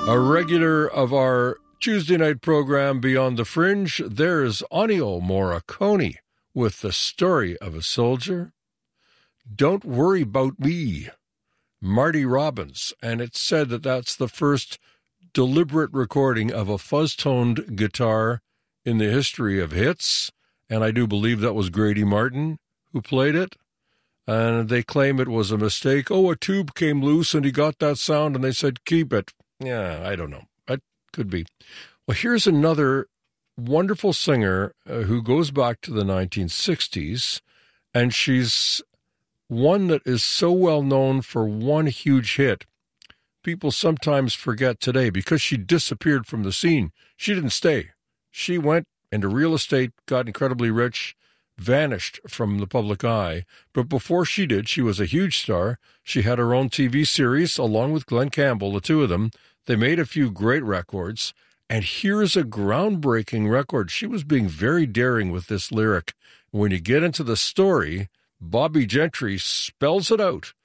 A regular of our Tuesday night program, Beyond the Fringe, there's Ennio Morricone with The Story of a Soldier. Don't Worry About Me, Marty Robbins. And it's said that that's the first deliberate recording of a fuzz-toned guitar in the history of hits. And I do believe that was Grady Martin who played it. And they claim it was a mistake. Oh, a tube came loose and he got that sound and they said, keep it. Yeah, I don't know. That could be. Well, here's another wonderful singer who goes back to the 1960s, and she's one that is so well known for one huge hit. People sometimes forget today because she disappeared from the scene. She didn't stay. She went into real estate, got incredibly rich, vanished from the public eye. But before she did, she was a huge star. She had her own TV series along with Glenn Campbell, the two of them. They made a few great records, and here's a groundbreaking record. She was being very daring with this lyric. When you get into the story, Bobby Gentry spells it out.